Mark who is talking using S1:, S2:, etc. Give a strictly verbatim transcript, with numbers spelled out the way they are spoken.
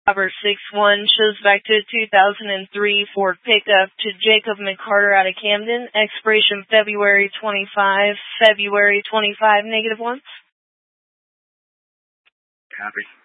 S1: Robert six one shows back to a two thousand three Ford pickup to Jacob McCarter out of Camden. Expiration February twenty-fifth, February twenty-fifth, negative one.
S2: Copy.